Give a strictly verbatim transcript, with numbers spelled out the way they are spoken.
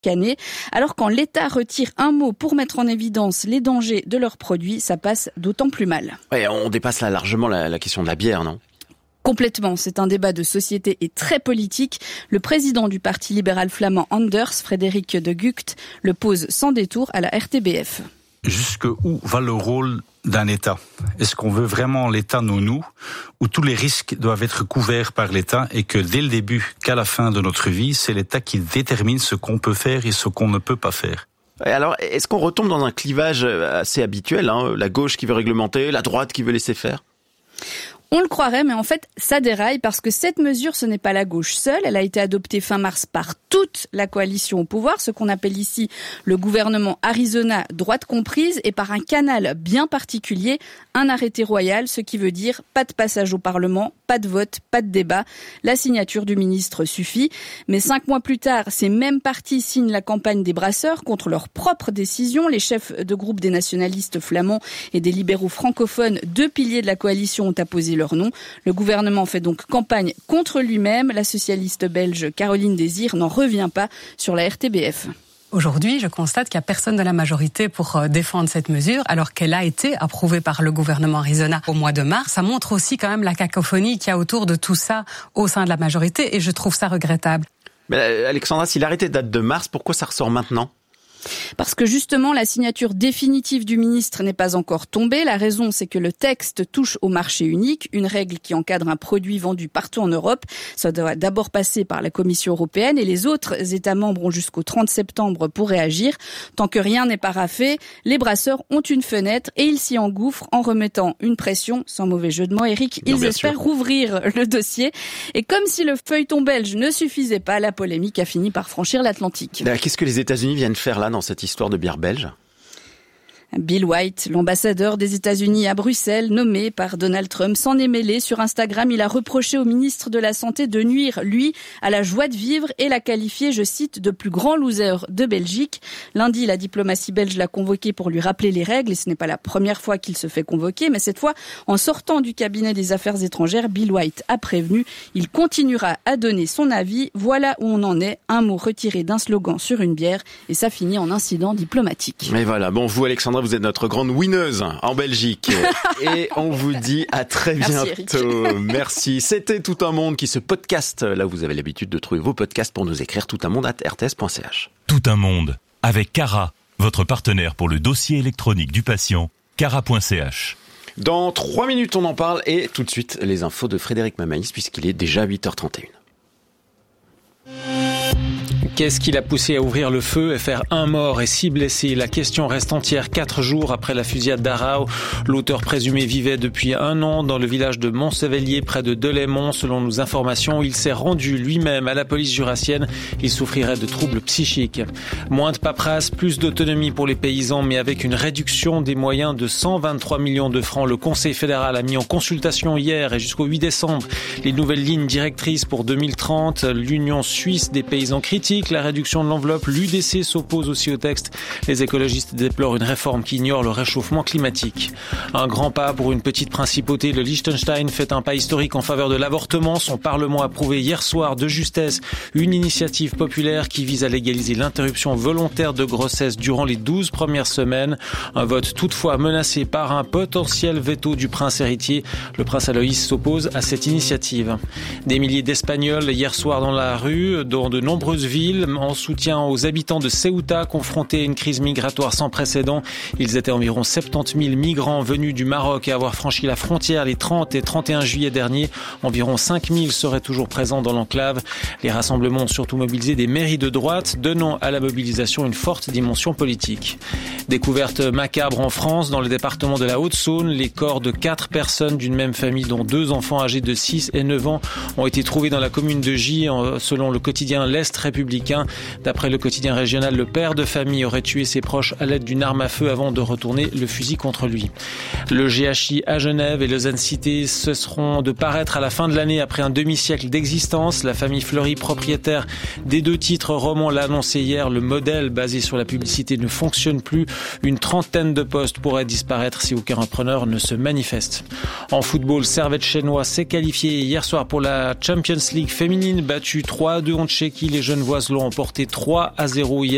année. Alors quand l'État retire un mot pour mettre en évidence les dangers de leurs produits, ça passe d'autant plus mal. Ouais, on dépasse là largement la, la question de la bière, non ? Complètement, c'est un débat de société et très politique. Le président du Parti libéral flamand Anders, Frédéric de Gucht, le pose sans détour à la R T B F. Jusqu'où va le rôle d'un État ? Est-ce qu'on veut vraiment l'État nounou, où tous les risques doivent être couverts par l'État et que dès le début qu'à la fin de notre vie, c'est l'État qui détermine ce qu'on peut faire et ce qu'on ne peut pas faire ? Alors, est-ce qu'on retombe dans un clivage assez habituel, hein, la gauche qui veut réglementer, la droite qui veut laisser faire ? On le croirait, mais en fait, ça déraille parce que cette mesure, ce n'est pas la gauche seule. Elle a été adoptée fin mars par toute la coalition au pouvoir, ce qu'on appelle ici le gouvernement Arizona, droite comprise, et par un canal bien particulier, un arrêté royal, ce qui veut dire pas de passage au Parlement, pas de vote, pas de débat. La signature du ministre suffit. Mais cinq mois plus tard, ces mêmes partis signent la campagne des brasseurs contre leurs propres décisions. Les chefs de groupe des nationalistes flamands et des libéraux francophones, deux piliers de la coalition, ont apposé leur nom. Le gouvernement fait donc campagne contre lui-même. La socialiste belge Caroline Désir n'en revient pas sur la R T B F. Aujourd'hui, je constate qu'il n'y a personne de la majorité pour défendre cette mesure, alors qu'elle a été approuvée par le gouvernement Arizona au mois de mars. Ça montre aussi quand même la cacophonie qu'il y a autour de tout ça au sein de la majorité, et je trouve ça regrettable. Mais Alexandra, si l'arrêté date de mars, pourquoi ça ressort maintenant ? Parce que justement, la signature définitive du ministre n'est pas encore tombée. La raison, c'est que le texte touche au marché unique, une règle qui encadre un produit vendu partout en Europe. Ça doit d'abord passer par la Commission européenne et les autres États membres ont jusqu'au trente septembre pour réagir. Tant que rien n'est paraphé, les brasseurs ont une fenêtre et ils s'y engouffrent en remettant une pression, sans mauvais jeu de mots, Eric. Ils non, espèrent sûr. rouvrir le dossier. Et comme si le feuilleton belge ne suffisait pas, la polémique a fini par franchir l'Atlantique. Qu'est-ce que les États-Unis viennent faire là dans cette histoire de bière belge ? Bill White, l'ambassadeur des États-Unis à Bruxelles, nommé par Donald Trump, s'en est mêlé. Sur Instagram, il a reproché au ministre de la Santé de nuire, lui, à la joie de vivre et l'a qualifié, je cite, de plus grand loser de Belgique. Lundi, la diplomatie belge l'a convoqué pour lui rappeler les règles et ce n'est pas la première fois qu'il se fait convoquer, mais cette fois, en sortant du cabinet des affaires étrangères, Bill White a prévenu, il continuera à donner son avis. Voilà où on en est, un mot retiré d'un slogan sur une bière et ça finit en incident diplomatique. Mais voilà, bon, vous Alexandra, vous êtes notre grande winneuse en Belgique. Et on vous dit à très bientôt. Merci, Merci. C'était Tout un monde qui se podcast. Là, vous avez l'habitude de trouver vos podcasts pour nous écrire toutamonde arobase r t s point c h. Tout un monde avec Cara, votre partenaire pour le dossier électronique du patient, cara point c h. Dans trois minutes, on en parle et tout de suite, les infos de Frédéric Mamaïs puisqu'il est déjà huit heures trente et une. Qu'est-ce qui l'a poussé à ouvrir le feu et faire un mort et six blessés ? La question reste entière quatre jours après la fusillade d'Arao. L'auteur présumé vivait depuis un an dans le village de Montsevellier, près de Delémont. Selon nos informations, il s'est rendu lui-même à la police jurassienne. Il souffrirait de troubles psychiques. Moins de paperasse, plus d'autonomie pour les paysans, mais avec une réduction des moyens de cent vingt-trois millions de francs. Le Conseil fédéral a mis en consultation hier et jusqu'au huit décembre les nouvelles lignes directrices pour deux mille trente. L'Union suisse des paysans critique la réduction de l'enveloppe. L'U D C s'oppose aussi au texte. Les écologistes déplorent une réforme qui ignore le réchauffement climatique. Un grand pas pour une petite principauté. Le Liechtenstein fait un pas historique en faveur de l'avortement. Son parlement a approuvé hier soir de justesse une initiative populaire qui vise à légaliser l'interruption volontaire de grossesse durant les douze premières semaines. Un vote toutefois menacé par un potentiel veto du prince héritier. Le prince Aloïs s'oppose à cette initiative. Des milliers d'Espagnols hier soir dans la rue, dans de nombreuses villes, en soutien aux habitants de Ceuta confrontés à une crise migratoire sans précédent. Ils étaient environ soixante-dix mille migrants venus du Maroc à avoir franchi la frontière les trente et trente et un juillet dernier. Environ cinq mille seraient toujours présents dans l'enclave. Les rassemblements ont surtout mobilisé des mairies de droite, donnant à la mobilisation une forte dimension politique. Découverte macabre en France, dans le département de la Haute-Saône, les corps de quatre personnes d'une même famille, dont deux enfants âgés de six et neuf ans, ont été trouvés dans la commune de Gy, selon le quotidien L'Est républicain. D'après le quotidien régional, le père de famille aurait tué ses proches à l'aide d'une arme à feu avant de retourner le fusil contre lui. Le G H I à Genève et Lausanne Cité cesseront de paraître à la fin de l'année après un demi-siècle d'existence. La famille Fleury, propriétaire des deux titres romans, l'a annoncé hier. Le modèle basé sur la publicité ne fonctionne plus. Une trentaine de postes pourraient disparaître si aucun repreneur ne se manifeste. En football, Servette Chénois s'est qualifié hier soir pour la Champions League féminine, battu trois à deux contre Chéki. Les Genevoises l'ont emporté trois à zéro hier.